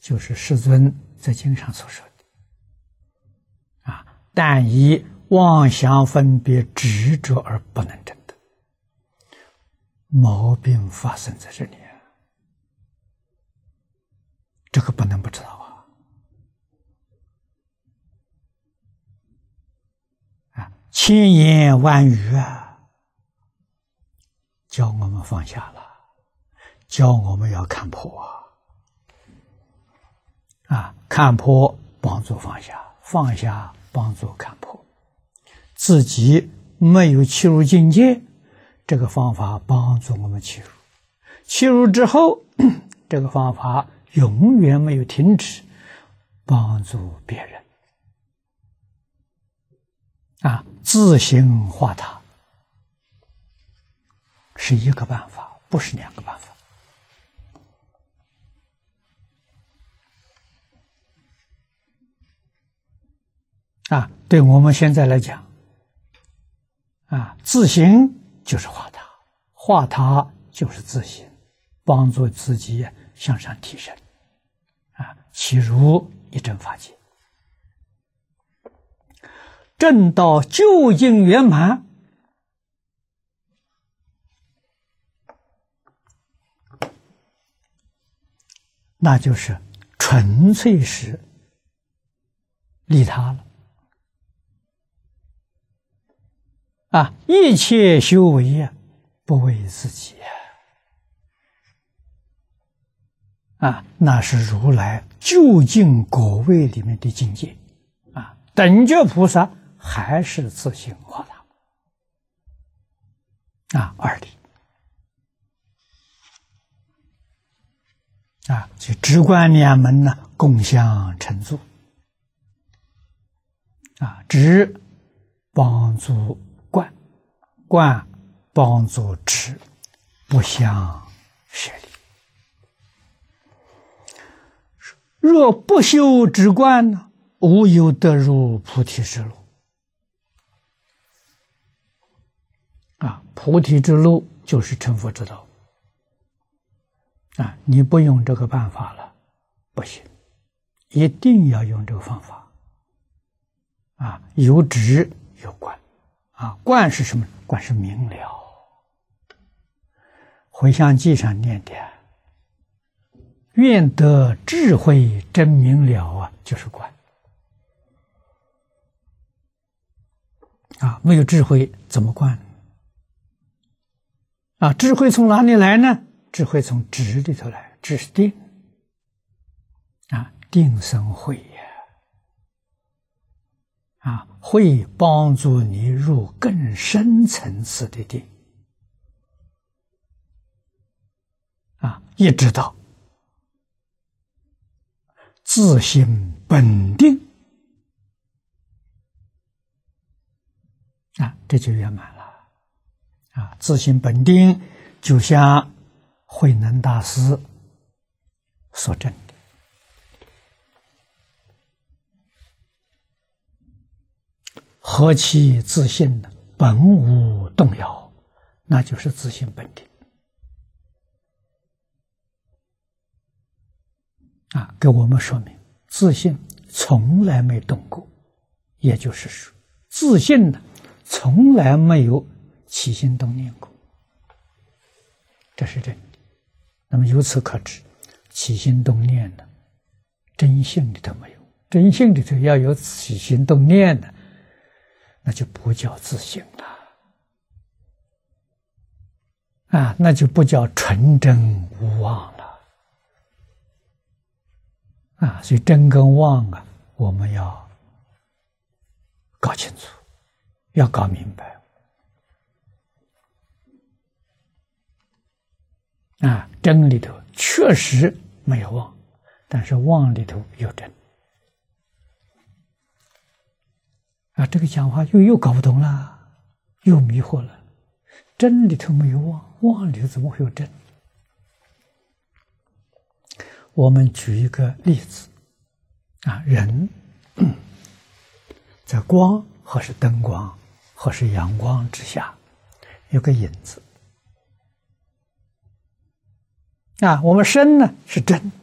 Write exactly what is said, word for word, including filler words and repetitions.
就是世尊在经上所说的啊，但以妄想分别执着而不能证得，毛病发生在这里，这个不能不知道啊！啊，千言万语啊，教我们放下了，教我们要看破啊！啊，看破帮助放下，放下帮助看破。自己没有切入境界，这个方法帮助我们切入。切入之后，这个方法永远没有停止，帮助别人。啊，自行化他是一个办法，不是两个办法。啊，对我们现在来讲，啊，自行就是化他，化他就是自行，帮助自己向上提升，啊，其如一真法界，证到究竟圆满，那就是纯粹是利他了。啊，一切修为啊，不为自己啊，那是如来究竟果位里面的境界啊。等觉菩萨还是自性化他啊，二理啊，所以直观两门呢，共相成住啊，直帮助观，观帮助持，不相舍离。若不修直观呢，无有得入菩提之路。啊，菩提之路就是成佛之道。啊，你不用这个办法了，不行，一定要用这个方法。啊，有直有观。啊，观是什么？观是明了。回向记上念的，愿得智慧真明了啊，就是观。啊，没有智慧怎么观？啊，智慧从哪里来呢？智慧从直里头来，直是定。啊，定生慧呀。啊，会帮助你入更深层次的定。啊，一直到自性本定。啊，这就圆满了。啊，自性本定，就像慧能大师所证的。何其自信呢？本无动摇，那就是自性本定。啊，给我们说明自信从来没动过，也就是说，自信呢从来没有起心动念过，这是真的。那么由此可知，起心动念呢，真性里头没有，真性里头要有起心动念呢，那就不叫自性了，啊，那就不叫纯真无妄了，啊，所以真跟妄啊，我们要搞清楚，要搞明白，啊，真里头确实没有妄，但是妄里头有真。啊，这个讲话又又搞不懂了，又迷惑了。真里头没有妄，妄里头怎么会有真？我们举一个例子，啊，人在光或是灯光或是阳光之下，有个影子。啊，我们身呢是真，